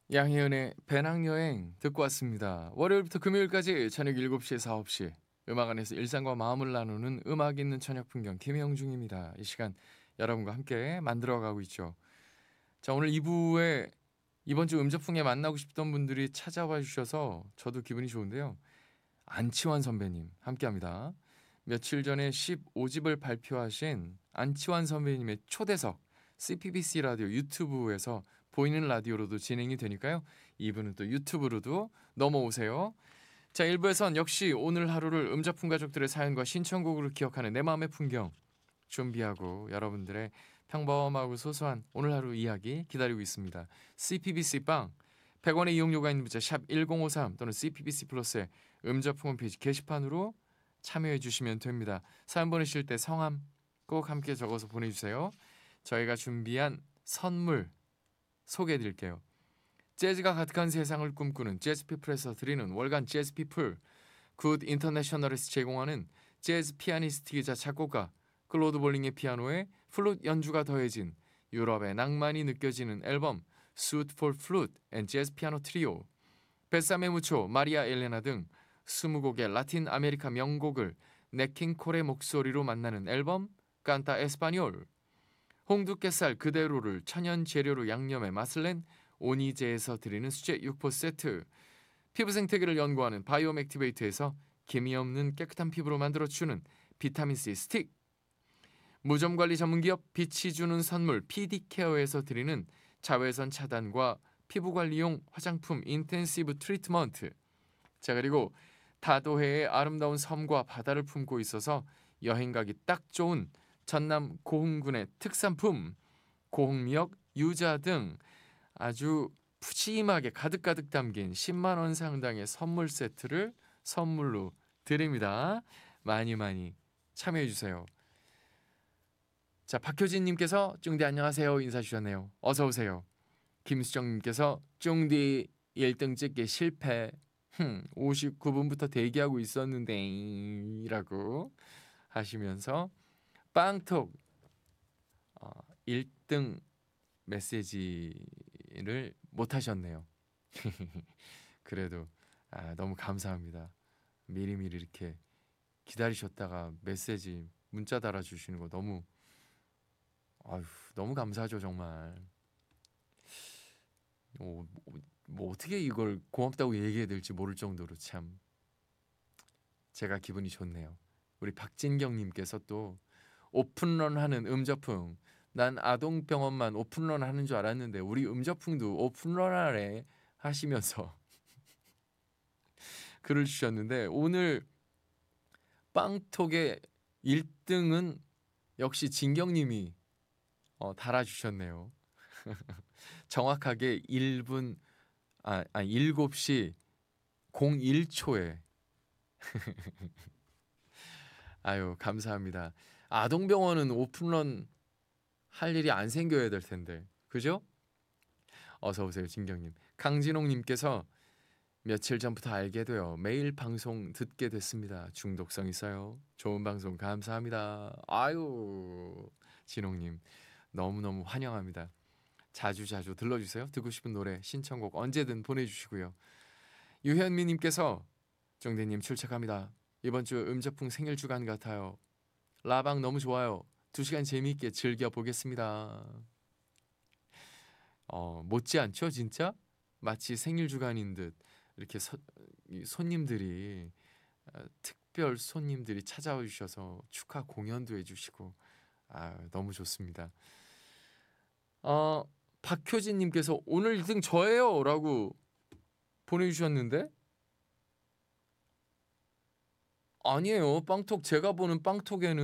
양희은의 배낭여행 듣고 왔습니다. 월요일부터 금요일까지 저녁 7시에서 9시 음악 안에서 일상과 마음을 나누는 음악 있는 저녁 풍경 김혜영중입니다. 이 시간 여러분과 함께 만들어가고 있죠. 자, 오늘 2부에 이번 주 음저풍에 만나고 싶던 분들이 찾아와 주셔서 저도 기분이 좋은데요. 안치환 선배님 함께합니다. 며칠 전에 15집을 발표하신 안치환 선배님의 초대석 CPBC 라디오 유튜브에서 보이는 라디오로도 진행이 되니까요. 이분은 또 유튜브로도 넘어오세요. 자, 1부에선 역시 오늘 하루를 음자풍 가족들의 사연과 신청곡으로 기억하는 내 마음의 풍경 준비하고 여러분들의 평범하고 소소한 오늘 하루 이야기 기다리고 있습니다. CPBC 빵 100원의 이용료가 있는 문자 샵 1053 또는 CPBC 플러스의 음자풍 홈페이지 게시판으로 참여해 주시면 됩니다. 사연 보내실 때 성함 꼭 함께 적어서 보내주세요. 저희가 준비한 선물 소개해 드릴게요. 재즈가 가득한 세상을 꿈꾸는 재즈피플에서 드리는 월간 재즈피플, 굿 인터내셔널에서 제공하는 재즈 피아니스트이자 작곡가 클로드 볼링의 피아노에 플룻 연주가 더해진 유럽의 낭만이 느껴지는 앨범 Suite for Flute and Jazz Piano Trio, 베사메 무초, 마리아 엘레나 등 20곡의 라틴 아메리카 명곡을 네킹콜의 목소리로 만나는 앨범 깐타 에스파뇰, 홍두깨살 그대로를 천연 재료로 양념해 맛을 낸 오니제에서 드리는 수제 육포 세트, 피부 생태계를 연구하는 바이옴 액티베이트에서 기미 없는 깨끗한 피부로 만들어주는 비타민C 스틱, 무좀관리 전문기업 빛이 주는 선물 PD케어에서 드리는 자외선 차단과 피부관리용 화장품 인텐시브 트리트먼트, 자, 그리고 다도해의 아름다운 섬과 바다를 품고 있어서 여행 가기 딱 좋은 전남 고흥군의 특산품 고흥미역 유자 등 아주 푸짐하게 가득가득 담긴 10만 원 상당의 선물 세트를 선물로 드립니다. 많이 많이 참여해 주세요. 자, 박효진님께서 쫑디 안녕하세요 인사 주셨네요. 어서 오세요. 김수정님께서 쫑디 1등 찍기 실패. 59분부터 대기하고 있었는데 라고 하시면서 빵톡 1등 메시지를 못 하셨네요. 그래도 너무 감사합니다. 미리미리 이렇게 기다리셨다가 메시지 문자 달아주시는 거 너무 아유, 너무 감사하죠 정말. 뭐 어떻게 이걸 고맙다고 얘기해야 될지 모를 정도로 참 제가 기분이 좋네요. 우리 박진경님께서 또 오픈런 하는 음저풍, 난 아동병원만 오픈런 하는 줄 알았는데 우리 음저풍도 오픈런 하래 하시면서 글을 주셨는데 오늘 빵톡의 1등은 역시 진경님이 달아주셨네요. 정확하게 1분 7시 01초에 아유 감사합니다. 아동병원은 오픈런 할 일이 안 생겨야 될 텐데 그죠? 어서 오세요 진경님. 강진홍님께서 며칠 전부터 알게 되어 매일 방송 듣게 됐습니다. 중독성 있어요. 좋은 방송 감사합니다. 아유 진홍님 너무너무 환영합니다. 자주자주 들러주세요. 듣고 싶은 노래 신청곡 언제든 보내주시고요. 유현미님께서 정대님 출첵합니다. 이번 주 음저풍 생일 주간 같아요. 라방 너무 좋아요. 2시간 재미있게 즐겨보겠습니다. 못지않죠 진짜? 마치 생일 주간인 듯 이렇게 손님들이 특별 손님들이 찾아와 주셔서 축하 공연도 해주시고 너무 좋습니다. 박효진님께서 오늘 1등 저예요 라고 보내주셨는데 아니에요. 빵톡 제가 보는 빵톡에는